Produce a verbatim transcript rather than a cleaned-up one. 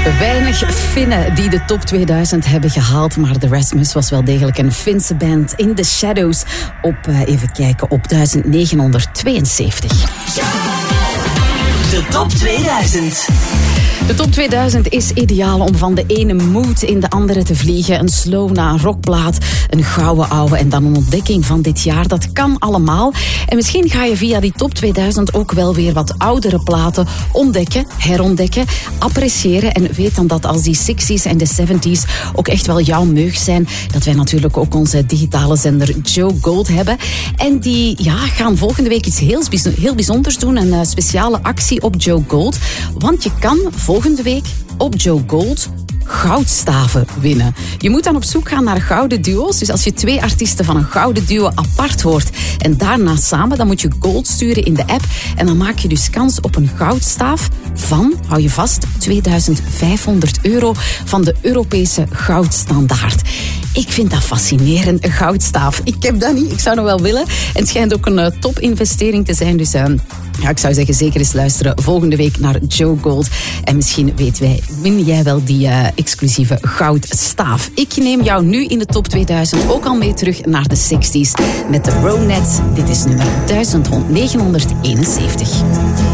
Weinig Finnen die de top tweeduizend hebben gehaald, maar de Rasmus was wel degelijk een Finse band. In the Shadows op, uh, even kijken, op duizend negenhonderdtweeënzeventig. De top tweeduizend. De top tweeduizend is ideaal om van de ene mood in de andere te vliegen. Een slow na een rockplaat, een gouden ouwe en dan een ontdekking van dit jaar. Dat kan allemaal. En misschien ga je via die top tweeduizend ook wel weer wat oudere platen ontdekken, herontdekken, appreciëren. En weet dan dat als die zestig's en de zeventig's ook echt wel jouw meug zijn, dat wij natuurlijk ook onze digitale zender Joe Gold hebben. En die ja, gaan volgende week iets heel, heel bijzonders doen. Een uh, speciale actie op Joe Gold. Want je kan volgende week op Joe Gold goudstaven winnen. Je moet dan op zoek gaan naar gouden duo's. Dus als je twee artiesten van een gouden duo apart hoort en daarna samen, dan moet je gold sturen in de app. En dan maak je dus kans op een goudstaaf van, hou je vast, tweeduizend vijfhonderd euro van de Europese goudstandaard. Ik vind dat fascinerend, een goudstaaf. Ik heb dat niet, ik zou nog wel willen. En het schijnt ook een uh, topinvestering te zijn. Dus uh, ja, ik zou zeggen, zeker eens luisteren volgende week naar Joe Gold. En misschien weten wij, win jij wel die uh, exclusieve goudstaaf. Ik neem jou nu in de top tweeduizend ook al mee terug naar de zestig's met de Ronettes. Dit is nummer negenhonderdeenenzeventig.